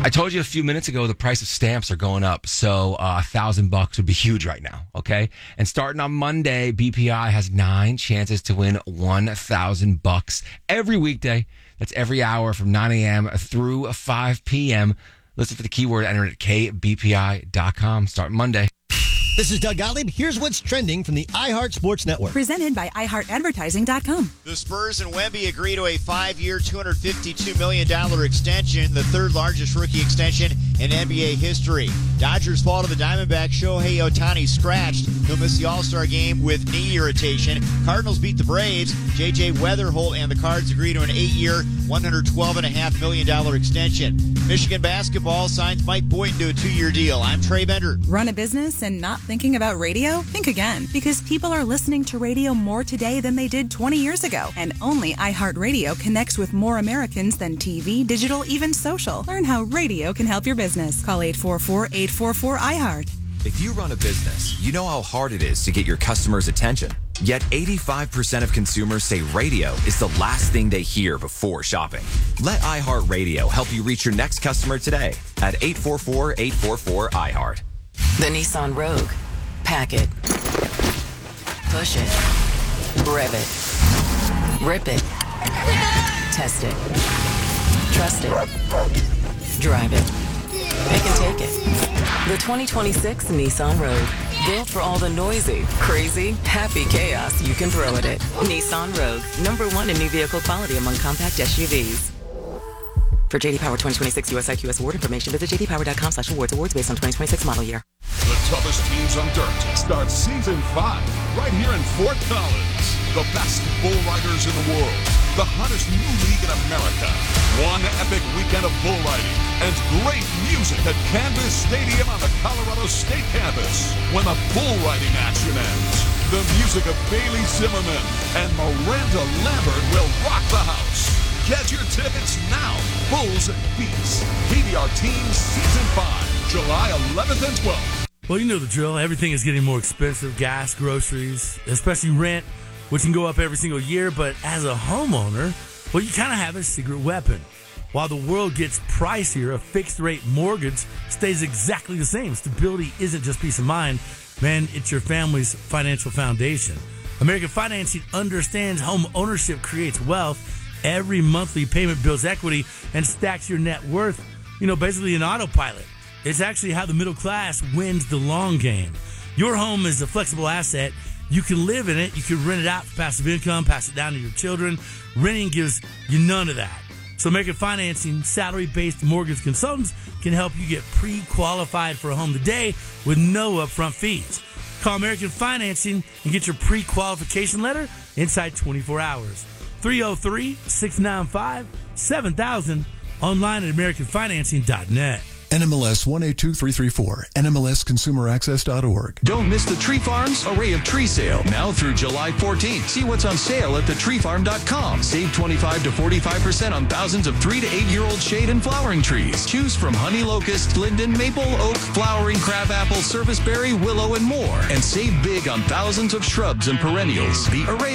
I told you a few minutes ago the price of stamps are going up, so $1,000 would be huge right now, okay? And starting on Monday, BPI has 9 chances to win $1,000 every weekday. That's every hour from 9 a.m. through 5 p.m. Listen for the keyword, enter it at kbpi.com. Start Monday. This is Doug Gottlieb. Here's what's trending from the iHeart Sports Network. Presented by iHeartAdvertising.com. The Spurs and Wemby agree to a 5-year, $252 million extension, the third largest rookie extension in NBA history. Dodgers fall to the Diamondbacks. Shohei Ohtani scratched. He'll miss the All-Star game with knee irritation. Cardinals beat the Braves. J.J. Weatherholt and the Cards agree to an 8-year, $112.5 million extension. Michigan basketball signs Mike Boynton to a 2-year deal. I'm Trey Bender. Run a business and not thinking about radio? Think again, because people are listening to radio more today than they did 20 years ago. And only iHeartRadio connects with more Americans than TV, digital, even social. Learn how radio can help your business. Call 844-844-iHeart. If you run a business, you know how hard it is to get your customers' attention. Yet 85% of consumers say radio is the last thing they hear before shopping. Let iHeartRadio help you reach your next customer today at 844-844-iHeart. The Nissan Rogue. Pack it. Push it. Rev it. Rip it. Test it. Trust it. Drive it. Pick and take it. The 2026 Nissan Rogue. Built for all the noisy, crazy, happy chaos you can throw at it. Nissan Rogue. #1 in new vehicle quality among compact SUVs. For J.D. Power 2026 US IQS award information, visit jdpower.com/awards. Awards based on 2026 model year. The toughest teams on dirt starts season 5 right here in Fort Collins. The best bull riders in the world. The hottest new league in America. One epic weekend of bull riding and great music at Canvas Stadium on the Colorado State campus. When the bull riding action ends, the music of Bailey Zimmerman and Miranda Lambert will rock the house. Get your tickets now. Bulls Beats. PBR Teams Season 5, July 11th and 12th. Well, you know the drill. Everything is getting more expensive. Gas, groceries, especially rent, which can go up every single year. But as a homeowner, well, you kind of have a secret weapon. While the world gets pricier, a fixed-rate mortgage stays exactly the same. Stability isn't just peace of mind. Man, it's your family's financial foundation. American Financing understands home ownership creates wealth. Every monthly payment builds equity and stacks your net worth, basically an autopilot. It's actually how the middle class wins the long game. Your home is a flexible asset. You can live in it. You can rent it out for passive income, pass it down to your children. Renting gives you none of that. So American Financing, salary-based mortgage consultants can help you get pre-qualified for a home today with no upfront fees. Call American Financing and get your pre-qualification letter inside 24 hours. 303-695-7000, online at AmericanFinancing.net. NMLS 182334, NMLSConsumerAccess.org. Don't miss the Tree Farm's Array of Tree Sale, now through July 14th. See what's on sale at thetreefarm.com. Save 25 to 45% on thousands of 3 to 8-year-old shade and flowering trees. Choose from honey locust, linden, maple, oak, flowering crabapple, serviceberry, willow, and more. And save big on thousands of shrubs and perennials. The Array